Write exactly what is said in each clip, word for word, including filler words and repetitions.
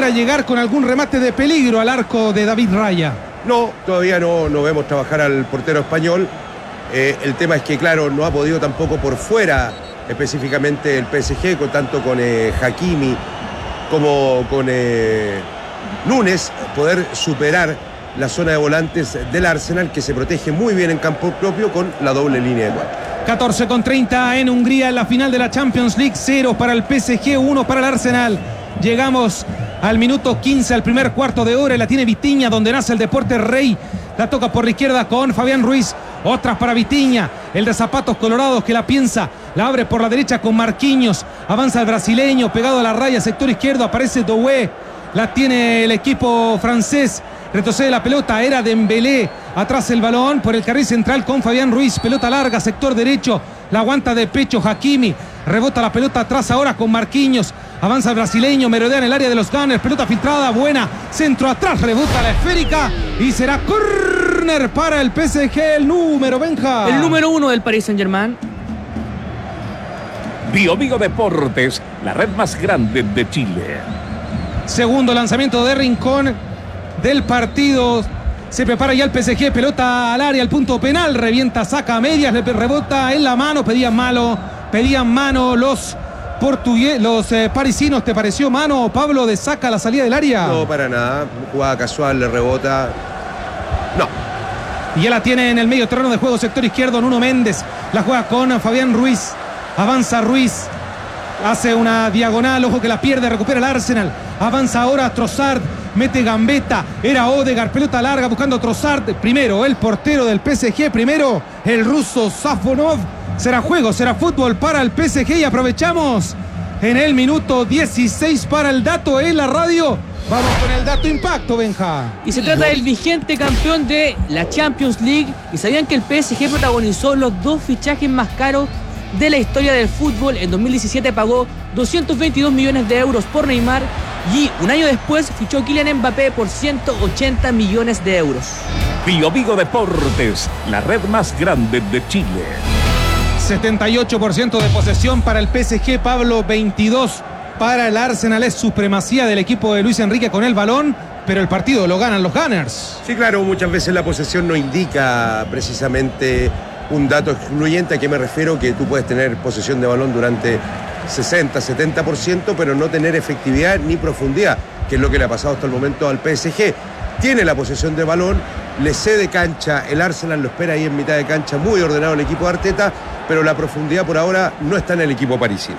pudiera llegar con algún remate de peligro al arco de David Raya. No, todavía no, no vemos trabajar al portero español. Eh, el tema es que, claro, no ha podido tampoco por fuera, específicamente el P S G, con, tanto con eh, Hakimi como con eh, Núñez, poder superar la zona de volantes del Arsenal, que se protege muy bien en campo propio con la doble línea de cuatro. catorce con treinta en Hungría, en la final de la Champions League. Cero para el P S G, uno para el Arsenal. Llegamos al minuto quince, al primer cuarto de hora, y la tiene Vitinha, donde nace el deporte rey. La toca por la izquierda con Fabián Ruiz. Otras para Vitinha, el de zapatos colorados, que la piensa. La abre por la derecha con Marquinhos. Avanza el brasileño, pegado a la raya, sector izquierdo. Aparece Doué. La tiene el equipo francés. Retrocede la pelota, era Dembélé. Atrás el balón por el carril central con Fabián Ruiz. Pelota larga, sector derecho. La aguanta de pecho Hakimi. Rebota la pelota atrás ahora con Marquinhos. Avanza el brasileño, merodea en el área de los Gunners. Pelota filtrada, buena. Centro atrás, rebota la esférica. Y será córner para el P S G, el número, Benja. El número uno del Paris Saint-Germain. Bio Bio Deportes, la red más grande de Chile. Segundo lanzamiento de Rincón del partido. Se prepara ya el P S G, pelota al área, al punto penal, revienta, saca a medias, le rebota en la mano, pedían malo, pedían mano los portugueses, los eh, parisinos. ¿Te pareció mano, Pablo, de saca a la salida del área? No, para nada, jugada casual, le rebota, no. Y ya la tiene en el medio terreno de juego, sector izquierdo, Nuno Méndez, la juega con Fabián Ruiz, avanza Ruiz, hace una diagonal, ojo que la pierde, recupera el Arsenal, avanza ahora Trossard, mete gambeta, era Odegaard, pelota larga buscando Trossard, primero el portero del P S G, primero el ruso Safonov. Será juego, será fútbol para el P S G y aprovechamos en el minuto dieciséis para el dato en la radio. Vamos con el dato impacto, Benja. Y se trata del vigente campeón de la Champions League. ¿Y sabían que el P S G protagonizó los dos fichajes más caros de la historia del fútbol? En dos mil diecisiete pagó doscientos veintidós millones de euros por Neymar y un año después fichó Kylian Mbappé por ciento ochenta millones de euros. Bio Bio Deportes, la red más grande de Chile. setenta y ocho por ciento de posesión para el P S G, Pablo, veintidós para el Arsenal. Es supremacía del equipo de Luis Enrique con el balón, pero el partido lo ganan los Gunners. Sí, claro, muchas veces la posesión no indica precisamente un dato excluyente. ¿A qué me refiero? Que tú puedes tener posesión de balón durante sesenta, setenta por ciento, pero no tener efectividad ni profundidad, que es lo que le ha pasado hasta el momento al P S G. Tiene la posesión de balón, le cede cancha, el Arsenal lo espera ahí en mitad de cancha, muy ordenado el equipo de Arteta, pero la profundidad por ahora no está en el equipo parisino.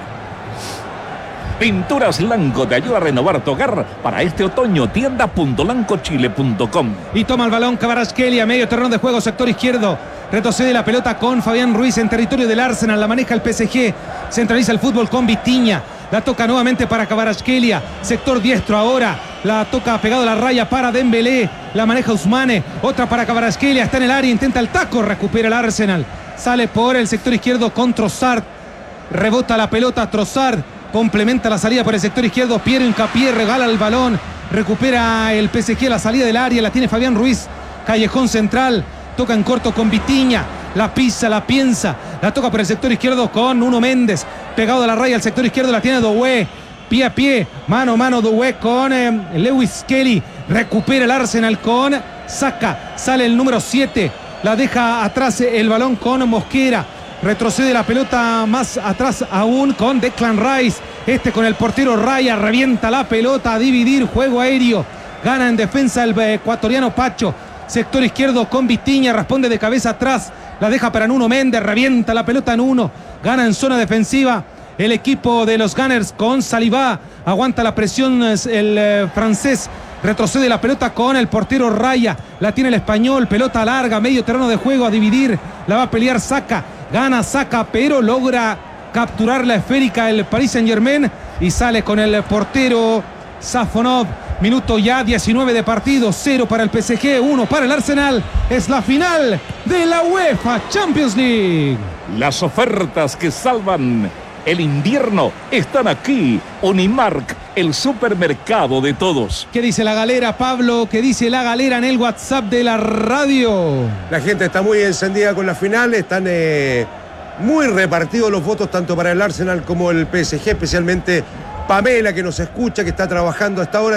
Pinturas Lanco te ayuda a renovar tu hogar para este otoño. tienda punto lanco chile punto com. Y toma el balón Kvaratskhelia, medio terreno de juego, sector izquierdo. Retrocede la pelota con Fabián Ruiz en territorio del Arsenal. La maneja el P S G. Centraliza el fútbol con Vitinha. La toca nuevamente para Kvaratskhelia. Sector diestro ahora. La toca pegado a la raya para Dembélé. La maneja Ousmane. Otra para Kvaratskhelia. Está en el área. Intenta el taco. Recupera el Arsenal. Sale por el sector izquierdo con Trossard. Rebota la pelota Trossard. Complementa la salida por el sector izquierdo. Piero Hincapié regala el balón. Recupera el P S G la salida del área. La tiene Fabián Ruiz. Callejón central. Toca en corto con Vitinha. La pisa, la piensa. La toca por el sector izquierdo con Nuno Méndez. Pegado a la raya al sector izquierdo la tiene Doué. Pie a pie. Mano a mano Doué con eh, Lewis Kelly. Recupera el Arsenal con Saka. Sale el número siete. La deja atrás el balón con Mosquera. Retrocede la pelota más atrás aún con Declan Rice. Este con el portero Raya. Revienta la pelota a dividir. Juego aéreo. Gana en defensa el ecuatoriano Pacho. Sector izquierdo con Vitinha. Responde de cabeza atrás. La deja para Nuno Méndez. Revienta la pelota Nuno. Gana en zona defensiva el equipo de los Gunners con Saliba. Aguanta la presión el eh, francés. Retrocede la pelota con el portero Raya. La tiene el español. Pelota larga. Medio terreno de juego a dividir. La va a pelear Saka. Gana Saka, pero logra capturar la esférica el Paris Saint-Germain y sale con el portero Safonov. Minuto ya diecinueve de partido, cero para el P S G, uno para el Arsenal. Es la final de la UEFA Champions League. Las ofertas que salvan el invierno están aquí. Unimark, el supermercado de todos. ¿Qué dice la galera, Pablo? ¿Qué dice la galera en el WhatsApp de la radio? La gente está muy encendida con la final, están eh, muy repartidos los votos tanto para el Arsenal como el P S G, especialmente Pamela, que nos escucha, que está trabajando hasta ahora.